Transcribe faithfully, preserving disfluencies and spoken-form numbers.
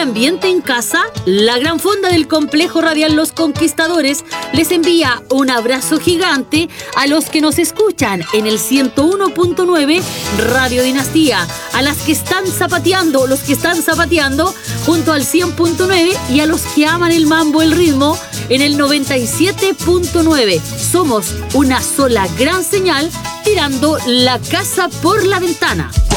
ambiente en casa? La Gran Fonda del Complejo Radial Los Conquistadores les envía un abrazo gigante a los que nos escuchan en el ciento uno punto nueve Radio Dinastía, a las que están zapateando, los que están zapateando junto al cien punto nueve y a los que aman el mambo, el ritmo, en el noventa y siete punto nueve. Somos una sola gran señal tirando la casa por la ventana.